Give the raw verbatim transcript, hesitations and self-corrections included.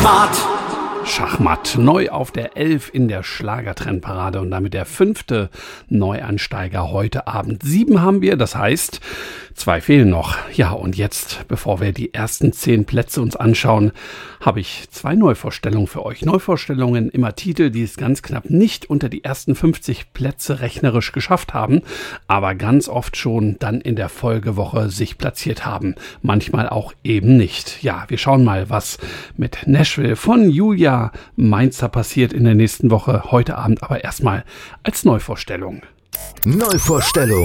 Schachmatt. Schachmatt, neu auf der elf in der Schlagertrendparade und damit der fünfte Neuansteiger heute Abend. Sieben haben wir, das heißt, zwei fehlen noch. Ja, und jetzt, bevor wir die ersten zehn Plätze uns anschauen, habe ich zwei Neuvorstellungen für euch. Neuvorstellungen immer Titel, die es ganz knapp nicht unter die ersten fünfzig Plätze rechnerisch geschafft haben, aber ganz oft schon dann in der Folgewoche sich platziert haben. Manchmal auch eben nicht. Ja, wir schauen mal, was mit Nashville von Julia Mainzer passiert in der nächsten Woche. Heute Abend aber erstmal als Neuvorstellung. Neuvorstellung.